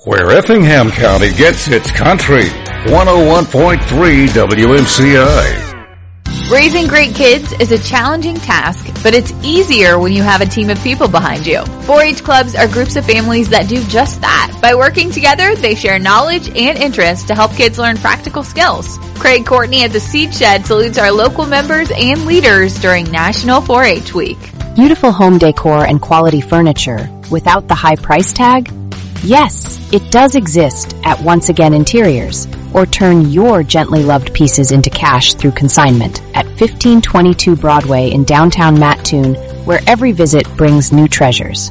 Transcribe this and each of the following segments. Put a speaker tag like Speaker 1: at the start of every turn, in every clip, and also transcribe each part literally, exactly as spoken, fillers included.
Speaker 1: where Effingham County gets its country. one oh one point three W M C I.
Speaker 2: Raising great kids is a challenging task, but it's easier when you have a team of people behind you. four H clubs are groups of families that do just that. By working together, they share knowledge and interests to help kids learn practical skills. Craig Courtney at the Seed Shed salutes our local members and leaders during National four H Week.
Speaker 3: Beautiful home decor and quality furniture without the high price tag? Yes, it does exist at Once Again Interiors. Or turn your gently loved pieces into cash through consignment at fifteen twenty-two Broadway in downtown Mattoon, where every visit brings new treasures.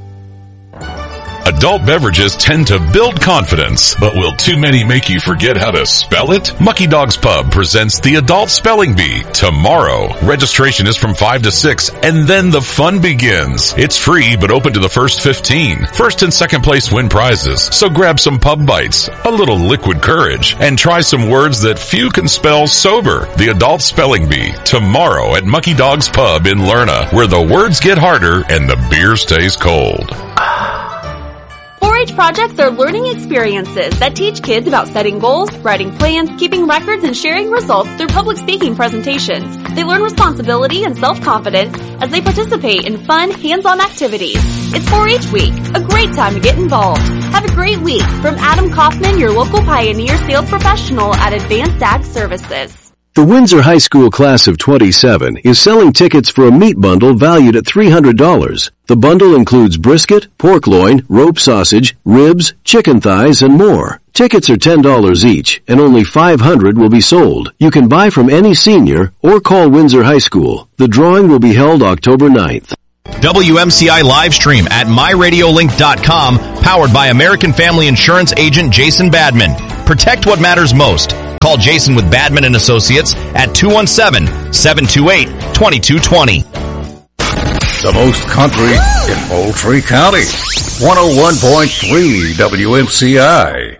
Speaker 4: Adult beverages tend to build confidence, but will too many make you forget how to spell it? Mucky Dog's Pub presents the Adult Spelling Bee tomorrow. Registration is from five to six, and then the fun begins. It's free, but open to the first fifteen. First and second place win prizes, so grab some pub bites, a little liquid courage, and try some words that few can spell sober. The Adult Spelling Bee tomorrow at Mucky Dog's Pub in Lerna, where the words get harder and the beer stays cold.
Speaker 5: four H projects are learning experiences that teach kids about setting goals, writing plans, keeping records, and sharing results through public speaking presentations. They learn responsibility and self-confidence as they participate in fun, hands-on activities. It's four H Week, a great time to get involved. Have a great week from Adam Kaufman, your local Pioneer sales professional at Advanced Ag Services.
Speaker 6: The Windsor High School class of twenty-seven is selling tickets for a meat bundle valued at three hundred dollars. The bundle includes brisket, pork loin, rope sausage, ribs, chicken thighs, and more. Tickets are ten dollars each, and only five hundred will be sold. You can buy from any senior or call Windsor High School. The drawing will be held October ninth.
Speaker 7: W M C I live stream at my radio link dot com, powered by American Family Insurance agent Jason Badman. Protect what matters most. Call Jason with Badman and Associates at two one seven, seven two eight, two two two zero.
Speaker 1: The most country in Moultrie County. one oh one point three W M C I.